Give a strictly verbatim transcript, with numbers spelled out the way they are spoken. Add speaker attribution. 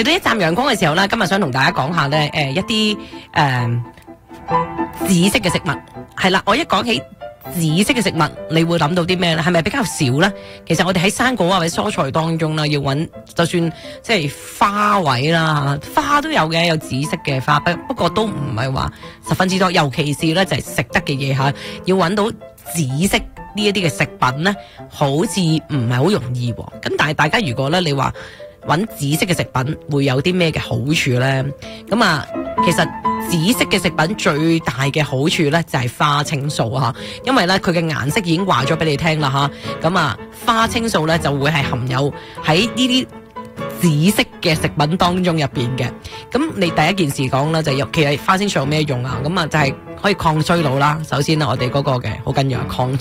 Speaker 1: 嚟到一站陽光嘅時候咧，今日想同大家講下咧，誒、呃、一啲誒、呃、紫色嘅食物係啦。我一講起紫色嘅食物，你會諗到啲咩咧？係咪比較少咧？其實我哋喺生果啊或者蔬菜當中啦，要揾就算即係花位啦，花都有嘅，有紫色嘅花，不不過都唔係話十分之多。尤其是咧就係食得嘅嘢嚇，要揾到紫色呢一啲嘅食品咧，好似唔係好容易喎。咁但係大家如果咧你話揾紫色嘅食品會有啲咩嘅好處咧？咁啊，其實紫色嘅食品最大嘅好處咧就係花青素啊，因為咧佢嘅顏色已經話咗俾你聽啦吓，咁啊花青素咧就會係含有喺呢啲紫色嘅食品當中入邊嘅。咁你第一件事講啦，就尤其係花青素有咩用啊？咁啊就係可以抗衰老啦。首先啦，我哋嗰個嘅好緊要係抗